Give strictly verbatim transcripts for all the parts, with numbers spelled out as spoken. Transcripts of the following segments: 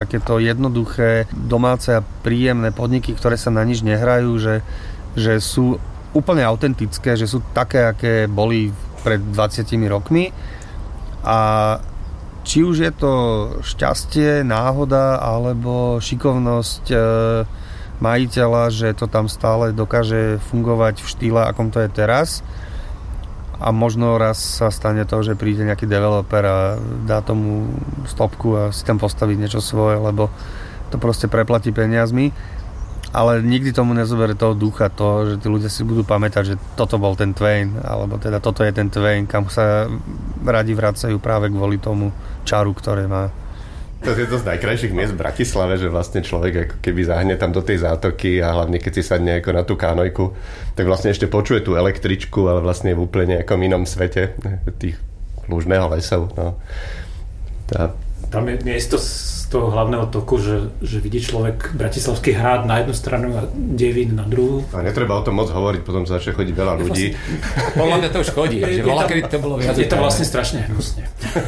takéto jednoduché, domáce a príjemné podniky, ktoré sa na nič nehrajú, že, že sú úplne autentické, že sú také, aké boli pred dvadsiatimi rokmi. A či už je to šťastie, náhoda alebo šikovnosť e, majiteľa, že to tam stále dokáže fungovať v štýle, akom to je teraz. A možno raz sa stane to, že príde nejaký developer a dá tomu stopku a si tam postaviť niečo svoje, lebo to proste preplatí peniazmi. Ale nikdy tomu nezoberie toho ducha, to, že tí ľudia si budú pamätať, že toto bol ten Twain, alebo teda toto je ten Twain, kam sa radi vracajú práve kvôli tomu čaru, ktoré má. To je to z najkrajších miest v Bratislave, že vlastne človek ako keby zahne tam do tej zátoky a hlavne keď si sadne ako na tú kánojku, tak vlastne ešte počuje tú električku, ale vlastne v úplne nejakom inom svete tých lúžneho lesov. No. Tá. Tam je miesto z toho hlavného toku, že, že vidí človek Bratislavský hrad na jednu stranu a Devín na druhú. A netreba o tom moc hovoriť, potom sa začne chodiť veľa ľudí. Vlastne, podľa mňa to už chodí, že bola, kedy to bolo viac. Je to vlastne strašne hnusne.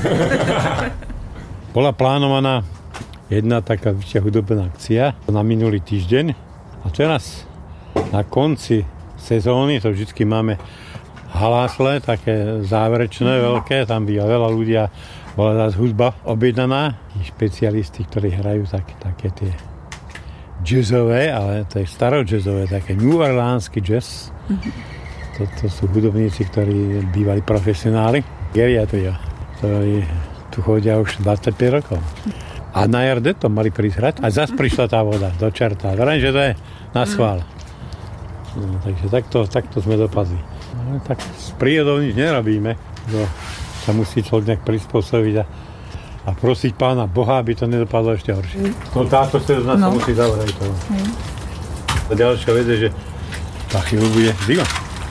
Bola plánovaná jedna taká vyššia hudobná akcia na minulý týždeň a teraz na konci sezóny, to vždycky máme halásle, také záverečné, veľké, tam býva veľa ľudia, bola zás hudba objednaná, špecialisti, ktorí hrajú také, také tie jazzové, ale to je starojazzové, také New Orleansky jazz. To, to sú hudobníci, ktorí bývali profesionáli. Geriatria, ktorí tu chodia už dvadsaťpäť rokov. A na jar to mali prísť hrať a zase prišla tá voda do čerta. Verím, že to je na schvál. No, takže takto, takto sme dopadli. No, tak s prírodou nič nerobíme. No, sa musí človek nejak prispôsobiť a, a prosiť Pána Boha, aby to nedopadlo ešte horšie. No táto sezóna no. sa musí zavrieť. Mm. A ďalšia vec je, že tá chvíľu bude zima.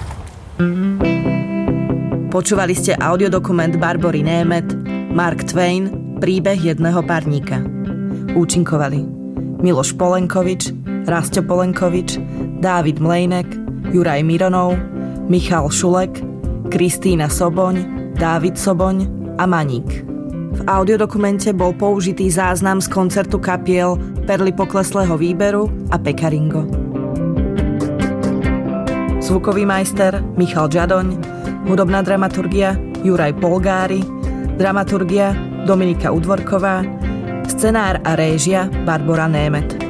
Počúvali ste audiodokument Barbory Német Mark Twain, príbeh jedného parníka. Účinkovali Miloš Polenkovič, Rasťo Polenkovič, Dávid Mlejnek, Juraj Mironov, Michal Šulek, Kristína Soboň, Dávid Soboň a Maník. V audiodokumente bol použitý záznam z koncertu kapiel Perly pokleslého výberu a Pekaringo. Zvukový majster Michal Žadoň, hudobná dramaturgia Juraj Polgári, dramaturgia Dominika Udvorková, scenár a réžia Barbora Német.